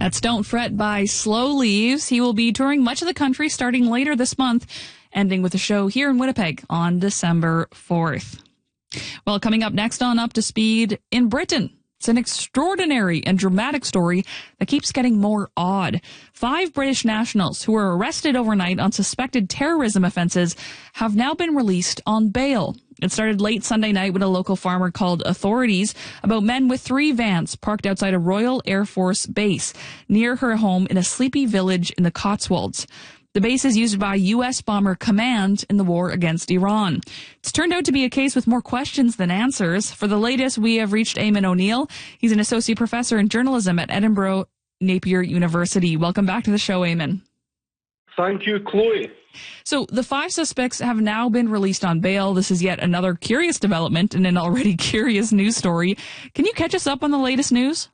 That's Don't Fret by Slow Leaves. He will be touring much of the country starting later this month, ending with a show here in Winnipeg on December 4th. Well, coming up next on Up to Speed, in Britain, it's an extraordinary and dramatic story that keeps getting more odd. 5 British nationals who were arrested overnight on suspected terrorism offenses have now been released on bail. It started late Sunday night when a local farmer called authorities about men with 3 vans parked outside a Royal Air Force base near her home in a sleepy village in the Cotswolds. The base is used by U.S. Bomber Command in the war against Iran. It's turned out to be a case with more questions than answers. For the latest, we have reached Eamon O'Neill. He's an associate professor in journalism at Edinburgh Napier University. Welcome back to the show, Eamon. Thank you, Chloe. So the 5 suspects have now been released on bail. This is yet another curious development in an already curious news story. Can you catch us up on the latest news?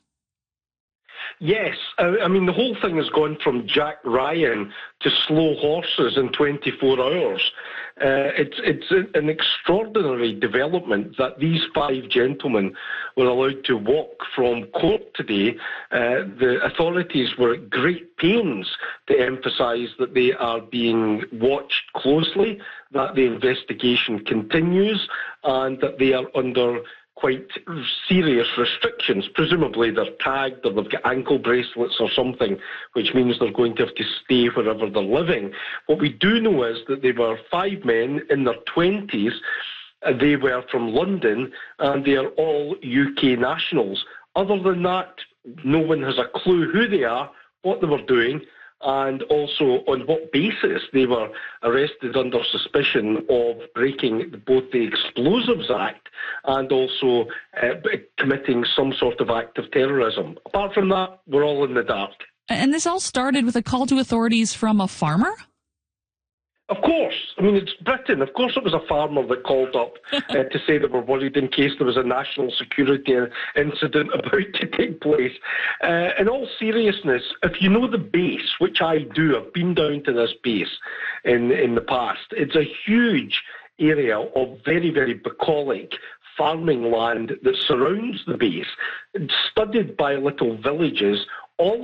Yes, I mean, the whole thing has gone from Jack Ryan to slow horses in 24 hours. It's an extraordinary development that these 5 gentlemen were allowed to walk from court today. The authorities were at great pains to emphasise that they are being watched closely, that the investigation continues, and that they are under quite serious restrictions. Presumably they're tagged or they've got ankle bracelets or something, which means they're going to have to stay wherever they're living. What we do know is that they were 5 men in their 20s. They were from London, and they are all UK nationals. Other than that, no one has a clue who they are, what they were doing, and also on what basis they were arrested under suspicion of breaking both the Explosives Act and also committing some sort of act of terrorism. Apart from that, we're all in the dark. And this all started with a call to authorities from a farmer? Of course. I mean, it's Britain. Of course it was a farmer that called up to say they were worried in case there was a national security incident about to take place. In all seriousness, if you know the base, which I do, I've been down to this base in the past, it's a huge area of very, very bucolic farming land that surrounds the base. It's studded by little villages, all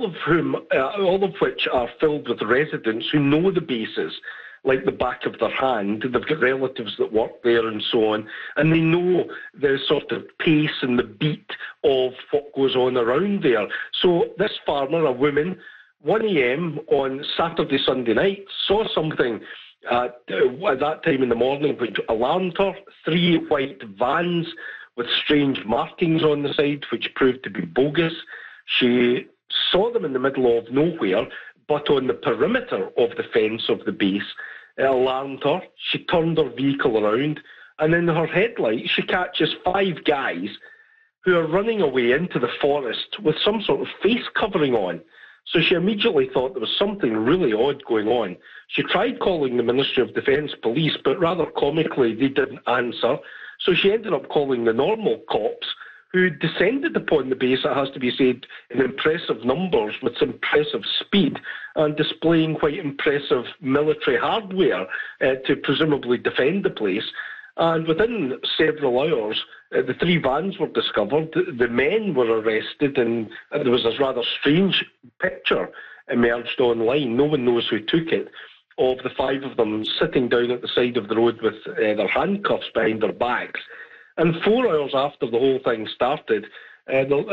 of which are filled with residents who know the bases like the back of their hand. They've got relatives that work there and so on, and they know the sort of pace and the beat of what goes on around there. So this farmer, a woman, 1 a.m. on Saturday, Sunday night, saw something at that time in the morning which alarmed her. 3 white vans with strange markings on the side which proved to be bogus. She saw them in the middle of nowhere, but on the perimeter of the fence of the base. It alarmed her. She turned her vehicle around, and in her headlight she catches 5 guys who are running away into the forest with some sort of face covering on. So she immediately thought there was something really odd going on. She tried calling the Ministry of Defence police, but rather comically they didn't answer. So she ended up calling the normal cops, who descended upon the base, it has to be said, in impressive numbers with some impressive speed and displaying quite impressive military hardware to presumably defend the place. And within several hours, the 3 vans were discovered, the men were arrested, and there was this rather strange picture emerged online, no one knows who took it, of the 5 of them sitting down at the side of the road with their handcuffs behind their backs. And 4 hours after the whole thing started,